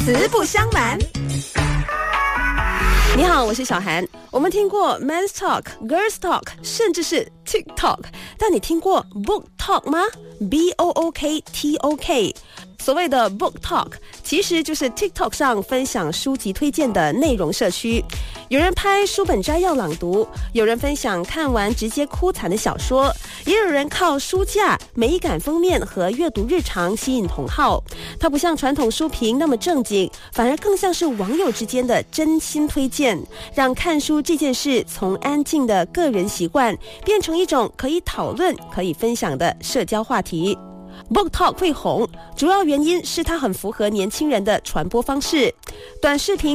实不相瞒。 你好，我是小涵。我们听过 Men's Talk、Girls Talk， 甚至是 TikTok， 但你听过 Book Talk 吗？ BOOKTOK。所谓的 Book Talk 其实就是 TikTok 上分享书籍推荐的内容社区，有人拍书本摘要朗读，有人分享看完直接哭惨的小说，也有人靠书架、美感封面和阅读日常吸引同好。它不像传统书评那么正经，反而更像是网友之间的真心推荐，让看书这件事从安静的个人习惯变成一种可以讨论、可以分享的社交话题。Book Talk 会红，主要原因是它很符合年轻人的传播方式。短视频